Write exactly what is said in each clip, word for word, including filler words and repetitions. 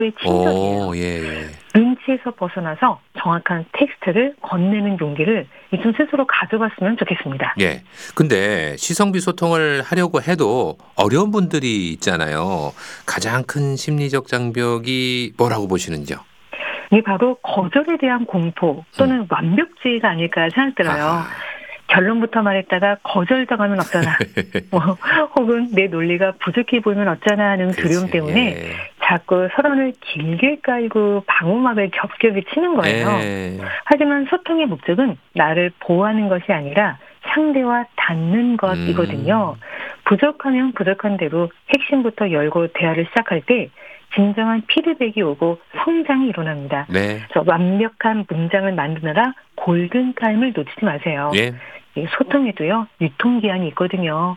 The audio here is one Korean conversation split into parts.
친절이에요. 오, 예, 예. 눈치에서 벗어나서 정확한 텍스트를 건네는 용기를 좀 스스로 가져봤으면 좋겠습니다. 예. 근데 시성비 소통을 하려고 해도 어려운 분들이 있잖아요. 가장 큰 심리적 장벽이 뭐라고 보시는지요? 이게 바로 거절에 대한 공포 음. 또는 완벽주의가 아닐까 생각들어요. 아하. 결론부터 말했다가 거절당하면 어쩌나, 뭐, 혹은 내 논리가 부족해 보이면 어쩌나 하는 두려움 그렇지. 때문에 예. 자꾸 서론을 길게 깔고 방어막을 겹겹이 치는 거예요. 예. 하지만 소통의 목적은 나를 보호하는 것이 아니라 상대와 닿는 것이거든요. 음. 부족하면 부족한 대로 핵심부터 열고 대화를 시작할 때 진정한 피드백이 오고 성장이 일어납니다. 네. 그래서 완벽한 문장을 만드느라 골든타임을 놓치지 마세요. 예. 이 소통에도요, 유통기한이 있거든요.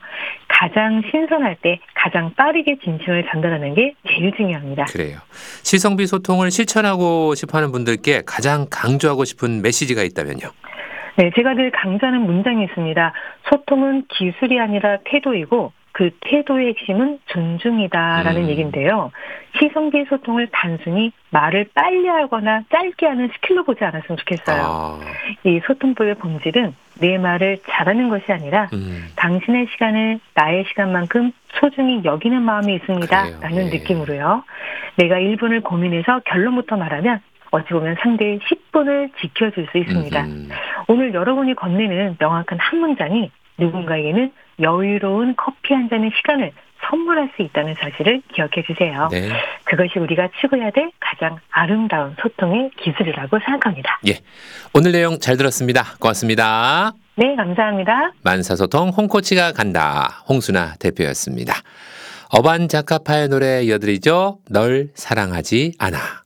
가장 신선할 때 가장 빠르게 진심을 전달하는 게 제일 중요합니다. 그래요. 시성비 소통을 실천하고 싶어 하는 분들께 가장 강조하고 싶은 메시지가 있다면요? 네, 제가 늘 강조하는 문장이 있습니다. 소통은 기술이 아니라 태도이고 그 태도의 핵심은 존중이다라는 음. 얘기인데요. 시성비 소통을 단순히 말을 빨리 하거나 짧게 하는 스킬로 보지 않았으면 좋겠어요. 아. 이 소통법의 본질은 내 말을 잘하는 것이 아니라 음. 당신의 시간을 나의 시간만큼 소중히 여기는 마음이 있습니다. 그래요. 라는 예. 느낌으로요. 내가 일 분을 고민해서 결론부터 말하면 어찌 보면 상대의 십 분을 지켜줄 수 있습니다. 음흠. 오늘 여러분이 건네는 명확한 한 문장이 누군가에게는 여유로운 커피 한 잔의 시간을 선물할 수 있다는 사실을 기억해 주세요. 네. 그것이 우리가 추구해야 될 가장 아름다운 소통의 기술이라고 생각합니다. 예. 오늘 내용 잘 들었습니다. 고맙습니다. 네, 감사합니다. 만사소통 홍코치가 간다. 홍순아 대표였습니다. 어반자카파의 노래 이어드리죠. 널 사랑하지 않아.